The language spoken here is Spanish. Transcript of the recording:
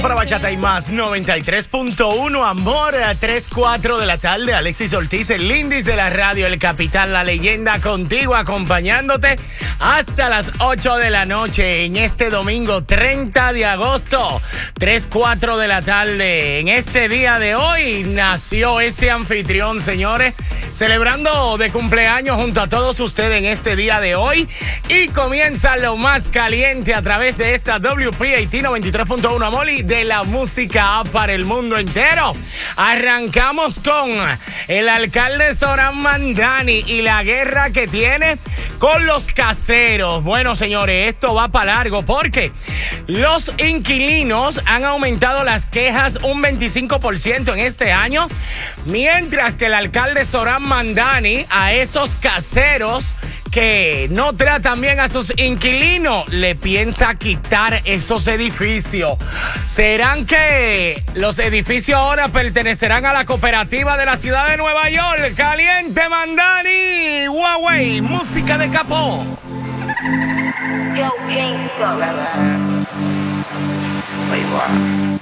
Para Bachata y Más 93.1, amor, a 3:04 de la tarde. Alexis Ortiz, el Lindis de la radio, el capitán, la leyenda, contigo, acompañándote hasta las 8 de la noche en este domingo 30 de agosto, 3:04 de la tarde. En este día de hoy nació este anfitrión, señores, celebrando de cumpleaños junto a todos ustedes en este día de hoy. Y comienza lo más caliente a través de esta WPAT 93.1, amor, de la música para el mundo entero. Arrancamos con el alcalde Zoran Mandani y la guerra que tiene con los caseros. Bueno, señores, esto va para largo porque los inquilinos han aumentado las quejas un 25% en este año, mientras que el alcalde Zoran Mandani a esos caseros que no tratan bien a sus inquilinos, le piensa quitar esos edificios. ¿Serán que los edificios ahora pertenecerán a la cooperativa de la ciudad de Nueva York? Caliente Mandani, Huawei, música de capó. Go Gangsta.